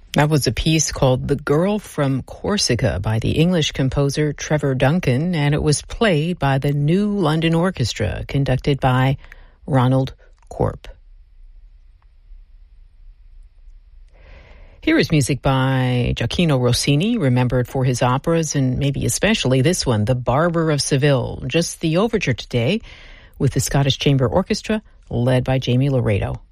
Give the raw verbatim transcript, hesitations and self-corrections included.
That was a piece called The Girl from Corsica by the English composer Trevor Duncan, and it was played by the New London Orchestra, conducted by Ronald Corp. Here is music by Gioacchino Rossini, remembered for his operas, and maybe especially this one, The Barber of Seville. Just the overture today with the Scottish Chamber Orchestra, led by Jamie Laredo.